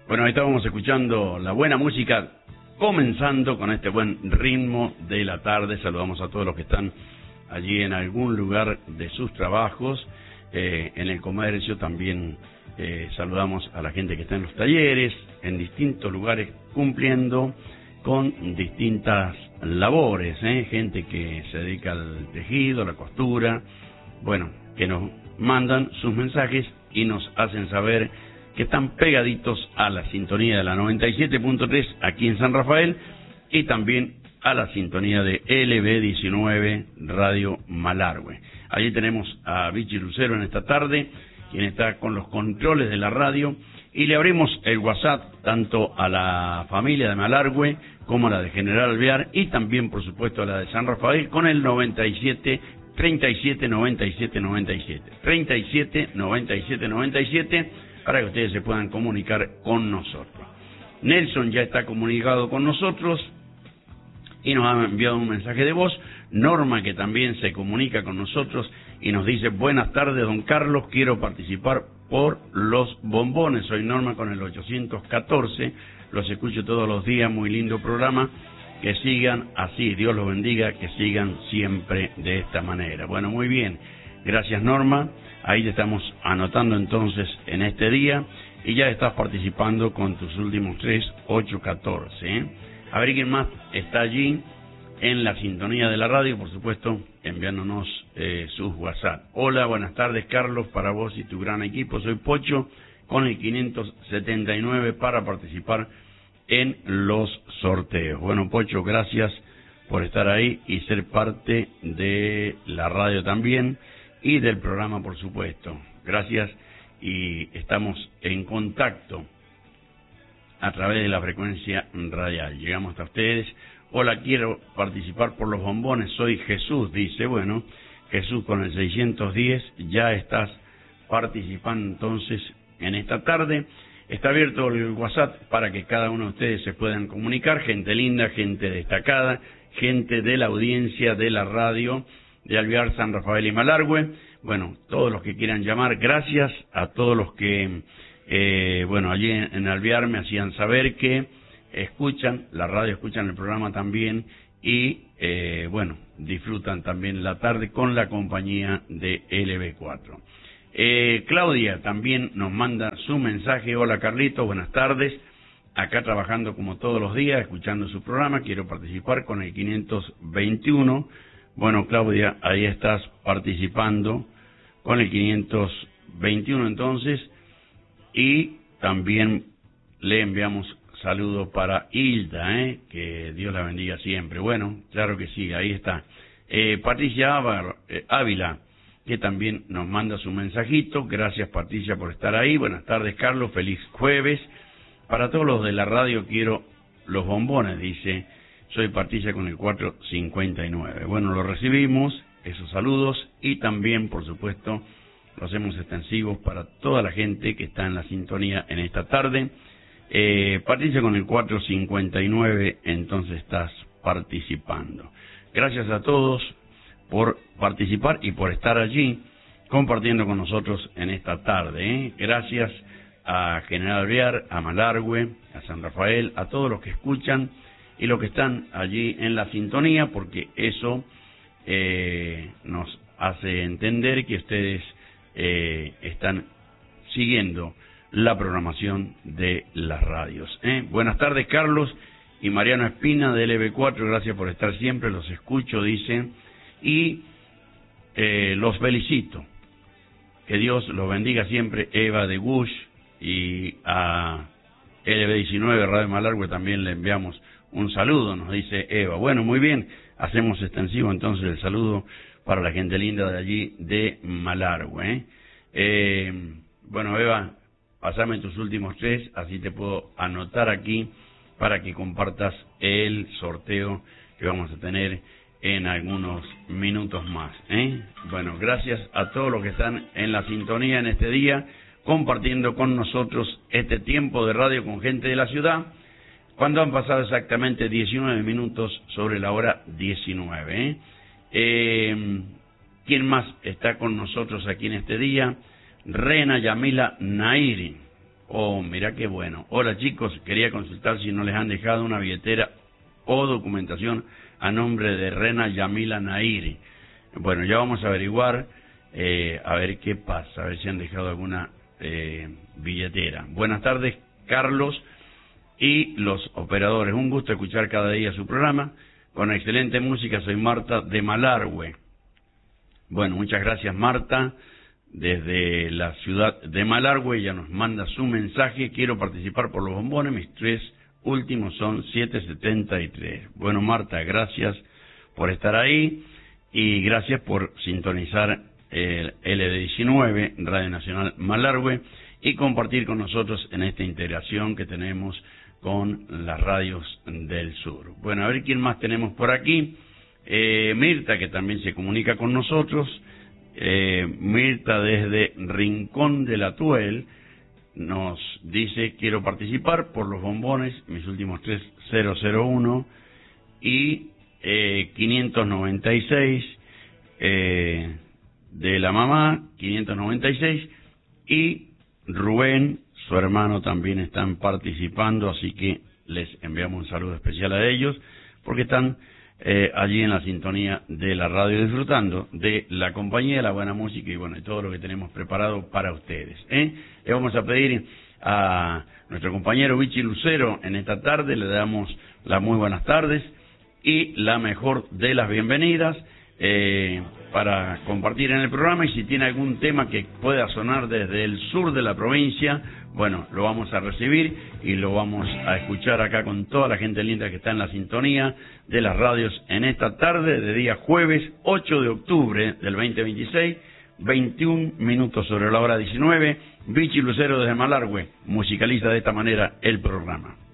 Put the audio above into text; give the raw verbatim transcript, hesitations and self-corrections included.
Bueno, ahí estábamos escuchando la buena música, comenzando con este buen ritmo de la tarde. Saludamos a todos los que están allí en algún lugar de sus trabajos, eh, en el comercio también. Eh, saludamos a la gente que está en los talleres, en distintos lugares, cumpliendo con distintas labores, ¿eh? Gente que se dedica al tejido, a la costura, bueno, que nos mandan sus mensajes y nos hacen saber que están pegaditos a la sintonía de la noventa y siete punto tres aquí en San Rafael y también a la sintonía de L B diecinueve Radio Malargüe. Allí tenemos a Vichy Lucero en esta tarde, quien está con los controles de la radio, y le abrimos el WhatsApp tanto a la familia de Malargüe como a la de General Alvear y también, por supuesto, a la de San Rafael con el noventa y siete, treinta y siete, noventa y siete, noventa y siete. treinta y siete, noventa y siete, noventa y siete para que ustedes se puedan comunicar con nosotros. Nelson ya está comunicado con nosotros y nos ha enviado un mensaje de voz. Norma, que también se comunica con nosotros y nos dice: buenas tardes, don Carlos, quiero participar por los bombones. Soy Norma con el ochocientos catorce, los escucho todos los días, muy lindo programa, que sigan así, Dios los bendiga, que sigan siempre de esta manera. Bueno, muy bien, gracias Norma, ahí te estamos anotando entonces en este día y ya estás participando con tus últimos tres, ocho, catorce, ¿eh? A ver quién más está allí en la sintonía de la radio, por supuesto, enviándonos eh, sus WhatsApp. Hola, buenas tardes, Carlos, para vos y tu gran equipo. Soy Pocho con el quinientos setenta y nueve para participar en los sorteos. Bueno, Pocho, gracias por estar ahí y ser parte de la radio también y del programa, por supuesto. Gracias, y estamos en contacto a través de la frecuencia radial. Llegamos hasta ustedes. Hola, quiero participar por los bombones, soy Jesús, dice. Bueno, Jesús, con el seiscientos diez ya estás participando entonces en esta tarde. Está abierto el WhatsApp para que cada uno de ustedes se puedan comunicar, gente linda, gente destacada, gente de la audiencia de la radio de Alvear, San Rafael y Malargüe. Bueno, todos los que quieran llamar, gracias a todos los que, eh, bueno, allí en, en Alvear me hacían saber que escuchan la radio, escuchan el programa también y, eh, bueno, disfrutan también la tarde con la compañía de L B cuatro. Eh, Claudia también nos manda su mensaje. Hola, Carlito, buenas tardes. Acá trabajando como todos los días, escuchando su programa, quiero participar con el quinientos veintiuno. Bueno, Claudia, ahí estás participando con el quinientos veintiuno entonces, y también le enviamos saludo para Hilda, ¿eh? Que Dios la bendiga siempre. Bueno, claro que sí, ahí está. Eh, Patricia Ávila, eh, Ávila, que también nos manda su mensajito. Gracias, Patricia, por estar ahí. Buenas tardes, Carlos, feliz jueves. Para todos los de la radio quiero los bombones, dice. Soy Patricia con el cuatrocientos cincuenta y nueve. Bueno, lo recibimos, esos saludos, y también, por supuesto, lo hacemos extensivos para toda la gente que está en la sintonía en esta tarde. Eh, Patricia con el cuatrocientos cincuenta y nueve, entonces estás participando. Gracias a todos por participar y por estar allí compartiendo con nosotros en esta tarde, ¿eh? Gracias a General Alvear, a Malargüe, a San Rafael, a todos los que escuchan y los que están allí en la sintonía, porque eso eh, nos hace entender que ustedes eh, están siguiendo la programación de las radios, ¿eh? Buenas tardes, Carlos y Mariano Espina de L B cuatro, gracias por estar siempre, los escucho, dicen, y eh, los felicito. Que Dios los bendiga siempre. Eva de Gush, y a L B diecinueve Radio Malargüe también le enviamos un saludo, nos dice Eva. Bueno, muy bien, hacemos extensivo entonces el saludo para la gente linda de allí de Malargüe, ¿eh? Eh, bueno, Eva, pasame tus últimos tres, así te puedo anotar aquí para que compartas el sorteo que vamos a tener en algunos minutos más, ¿eh? Bueno, gracias a todos los que están en la sintonía en este día, compartiendo con nosotros este tiempo de radio con gente de la ciudad, cuando han pasado exactamente diecinueve minutos sobre la hora diecinueve, ¿eh? Eh, ¿Quién más está con nosotros aquí en este día? Rena Yamila Nairi, Oh, mira qué bueno. Hola chicos, quería consultar si no les han dejado una billetera o documentación a nombre de Rena Yamila Nairi. Bueno, ya vamos a averiguar, eh, a ver qué pasa, a ver si han dejado alguna eh, billetera. Buenas tardes, Carlos y los operadores. Un gusto escuchar cada día su programa. Con excelente música, soy Marta de Malargüe. Bueno, muchas gracias Marta, desde la ciudad de Malargüe, ya nos manda su mensaje. Quiero participar por los bombones, mis tres últimos son siete setenta y tres. Bueno Marta, gracias por estar ahí y gracias por sintonizar el L D diecinueve, Radio Nacional Malargüe, y compartir con nosotros en esta integración que tenemos con las radios del sur. Bueno, a ver quién más tenemos por aquí. Eh, Mirta, que también se comunica con nosotros. Eh, Mirta desde Rincón de la Tuel nos dice: quiero participar por los bombones, mis últimos tres, cero cero uno y eh, quinientos noventa y seis, eh, de la mamá, quinientos noventa y seis, y Rubén, su hermano, también están participando, así que les enviamos un saludo especial a ellos, porque están eh, allí en la sintonía de la radio, disfrutando de la compañía, de la buena música y bueno, de todo lo que tenemos preparado para ustedes. ¿eh? Le vamos a pedir a nuestro compañero Vichy Lucero en esta tarde, le damos las muy buenas tardes y la mejor de las bienvenidas, eh, para compartir en el programa, y si tiene algún tema que pueda sonar desde el sur de la provincia, bueno, lo vamos a recibir y lo vamos a escuchar acá con toda la gente linda que está en la sintonía de las radios en esta tarde de día jueves ocho de octubre del veinte veintiséis, veintiún minutos sobre la hora diecinueve. Vichy Lucero desde Malargüe musicaliza de esta manera el programa.